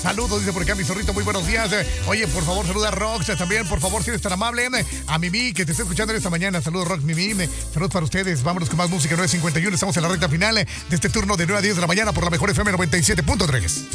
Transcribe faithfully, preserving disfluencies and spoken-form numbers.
Saludos, dice por acá mi zorrito, muy buenos días. Eh, Oye, por favor, saluda a Rox eh, también, por favor, si eres tan amable. eh, A Mimi, que te está escuchando en esta mañana. Saludos, Rox, Mimi. eh, Saludos para ustedes. Vámonos con más música, nueve cincuenta y uno. Estamos en la recta final eh, de este turno de nueve a diez de la mañana por la mejor F M noventa y siete punto tres.